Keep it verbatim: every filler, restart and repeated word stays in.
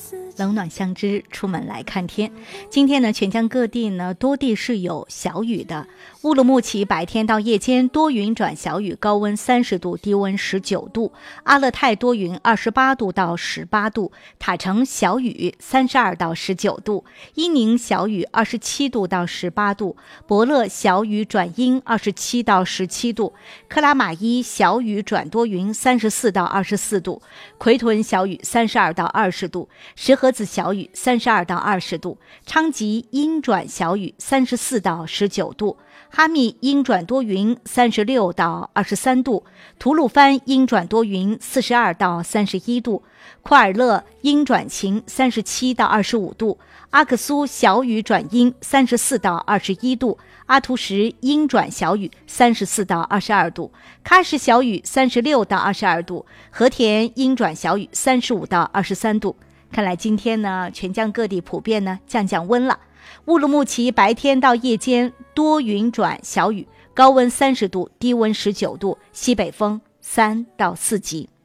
冷暖相知，出门来看天。今天呢，全江各地呢多地是有小雨的。乌鲁木齐白天到夜间多云转小雨，高温三十度，低温十九度；阿勒泰多云二十八度到十八度；塔城小雨三十二到十九度；伊宁小雨二十七度到十八度；博乐小雨转阴二十七到十七度；克拉玛依小雨转多云三十四到二十四度；奎屯小雨三十二到二十度；石河子小雨三十二到二十度；昌吉阴转小雨三十四到十九度；哈密阴转多云三十六到二十三度；吐鲁番阴转多云四十二到三十一度；库尔勒阴转晴三十七到二十五度；阿克苏小雨转阴三十四到二十一度；阿图什阴转小雨三十四到二十二度；喀什小雨三十六到二十二度；和田阴转小雨三十五到二十三度。看来今天呢，全江各地普遍呢降降温了。乌鲁木齐白天到夜间多云转小雨，高温三十度，低温十九度，西北风三到四级。